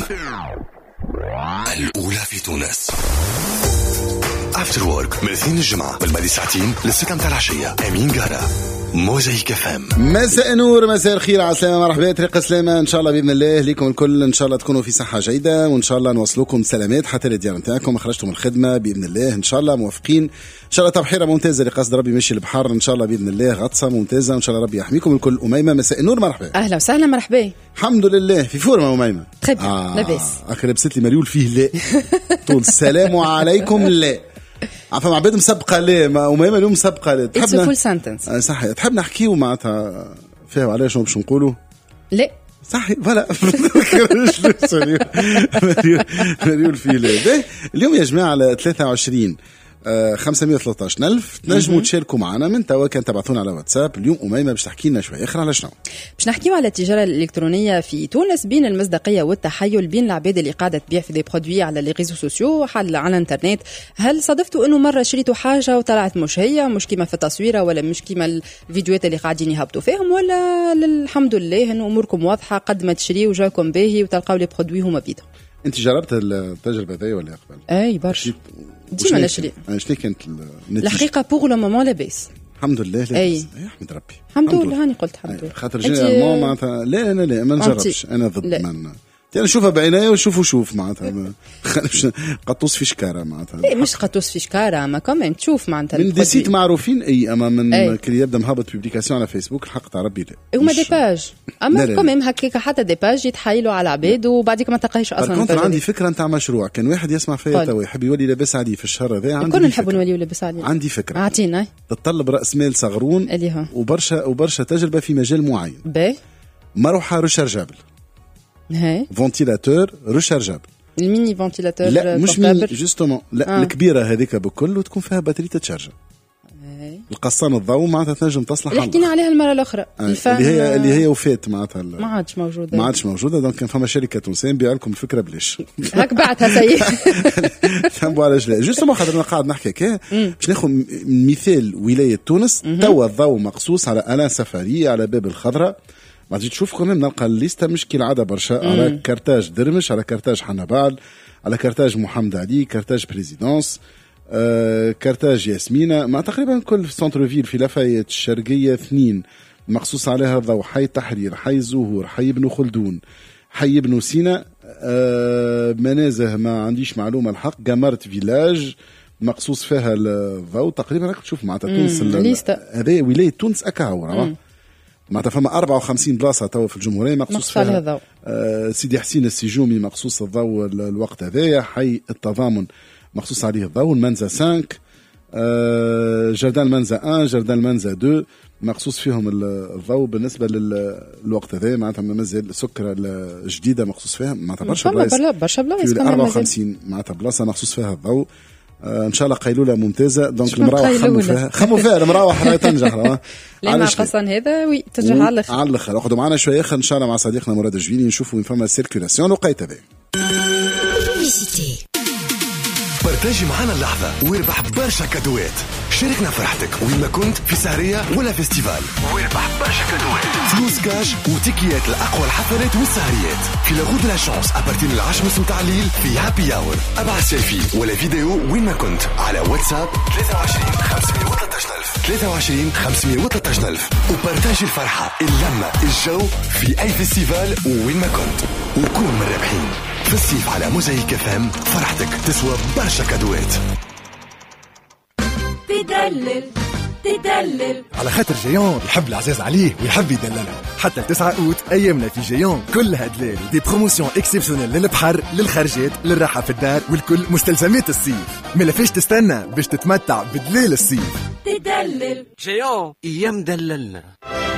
الأولى في تونس. افتر وورك من الاثنين الجمعة بالماضي ساعتين للستة متاع العشية. أمين قهرة موزايك فام. مساء نور، مساء الخير، على السلامة، مرحبا، طريق السلامة ان شاء الله باذن الله ليكم الكل. ان شاء الله تكونوا في صحة جيدة، وان شاء الله نوصلوكم سلامات حتى للديار نتاعكم. خرجتم الخدمة باذن الله ان شاء الله موفقين، ان شاء الله تبحيرة ممتازة لقصد ربي مشي البحر ان شاء الله باذن الله، غطسة ممتازة ان شاء الله ربي يحميكم الكل. أميمة مساء النور، مرحبا. اهلا وسهلا، مرحبا. الحمد لله في فورمة أميمة. خير لاباس. اخر لبست لي مريول فيه لا طول السلام عليكم لا عفوا عباد مسبقة ليه ما أميمة اليوم مسبقة ليه تحبنا فول سنتنس صحيح تحب نحكيو معناتها فيها عليه شنو باش نقولوا لا صحيح فوالا مريول فيه لا. اليوم يا جماعة على 23 513,000 تنجموا تشاركوا معنا من توا، كان تبعثونا على واتساب. اليوم أميمة باش تحكي لنا شوي اخر على شنو باش نحكيو على التجارة الإلكترونية في تونس، بين المصداقية والتحيل بين العباد اللي قاعدة تبيع في دي برودوي على لي ريزو سوسيو على الانترنت. هل صادفتوا انه مرة شريتوا حاجة وطلعت مش هي، مش كيما في التصويرة ولا مش كيما الفيديوهات اللي قاعدين يهبطوا فيهم، ولا الحمد لله انه اموركم واضحة قد ما تشري وجاكم باهي وتلقاو لي برودوي هما بيدهم؟ انت جربت التجربة ذي ولا قبل؟ اي برشا ديما نشري. شنو كانت الحقيقة بوغ لو مومون لاباس الحمد لله. اي احمد ربي الحمد لله. هاني قلت الحمد لله خاطر جينيرالمون معناتها لا انا لا ما نجربش، انا ضد من يعني نشوفها بعناية وشوف معناتها قطوس في شكارة معناتها. لا مش قطوس في شكارة، ما كمان تشوف معناتها من دي سيت معروفين اي اما من كل يبدا مهبط بوبليكاسيون على فيسبوك الحق تاع ربي لا هما دي باج، اما كمان هكاك حتى دي باج يتحايلوا على العباد وبعديك ما تلقاهيش اصلا. كنت عندي فكرة نتاع مشروع، كان واحد يسمع فيا توا يحب يولي لاباس عادي في الشهر هذا، عندي كنا نحب نوليو لاباس عادي. عندي فكرة اعطينا تطلب راس مال صغرون وبرشا تجربة في مجال معين. مروحة ريشارجابل، هاي فونتيلاتور ريشارجابل، الميني فونتيلاتور لا مش ميني جوستومون لا الكبيره هذيك بكل وتكون فيها باتري تتشارج. القصان الضوء معناتها تنجم تصلح اللي حكينا عليها المره الاخرى اللي هي وفات معناتها ما عادش موجوده دونك كان فما شركه تونسيه نبيع لكم الفكره بلاش هاك بعتها سيء تنبو علاش لا جوستومون خاطر انا قاعد نحكي هكا باش ناخذ مثال ولايه تونس. توا الضوء مقصوص على الان سفريه على باب الخضراء، ما تجي تشوف كمان نلقى الليسته مش كالعاده برشا على كارتاج درمش، على كارتاج حنبال، على كارتاج محمد علي، كارتاج بريزيدونس، كارتاج ياسمينة، مع تقريبا كل سنتر فيل في لافايت الشرقية 2 مخصوص عليها الضوء، حي التحرير، حي الزهور، حي ابن خلدون، حي ابن سينا، منازه ما عنديش معلومة الحق، جامارت فيلاج مخصوص فيها الضوء. تقريبا راك تشوف معناتها تونس هذه ولاية تونس أكاور معناتها فما 54 بلاصه توا في الجمهوريه مخصوص فيها الضوء. سيدي حسين السجومي مخصوص الضوء الوقت هذايا، حي التضامن مخصوص عليه الضوء، المنزا 5، جردان المنزا 1، جردان المنزا 2 مخصوص فيهم الضوء. بالنسبه للوقت هذا معناتها مازال سكره الجديده مخصوص فيها معناتها برشا بلايص 54 معناتها بلاصه مخصوص فيها الضوء. ان شاء الله قيلوله ممتازه. دونك المراوح خموا فيها المراوح راهي تنجح لا مع قصان هذا وي تنجح على الاخر. اخذوا معنا شويه اخر ان شاء الله مع صديقنا مراد الجويني نشوفوا وين فما سيركيلاسيون وقيت هذا. بارتاجي معنا اللحظة ويربح برشا كادوات. شاركنا فرحتك وين ما كنت في سهرية ولا فيستيفال، ويربح برشا كادوات، فلوس كاش وتيكيات لأقوى الحفلات والسهريات في لاغود لا شانس أبارتين 10 متاع الليل في هابي أور. أبعث سيلفي ولا فيديو وين ما كنت على واتساب 23 513,000 23 513,000 وبارتاجي الفرحة، اللمة، الجو في أي فيستيفال وين ما كنت، وكون من الرابحين. في الصيف على موزايك فام فرحتك تسوى برشا كادوات. تدلل على خاطر جيون يحب العزاز عليه ويحب يدللها. حتى 9 أوت أيامنا في جيون كلها دلال، دي بروموسيون اكسبسيونيل للبحر، للخرجات، للراحة في الدار والكل مستلزمات الصيف. ما فيش تستنى باش تتمتع بدلال الصيف. تدلل جيون أيام دللنا.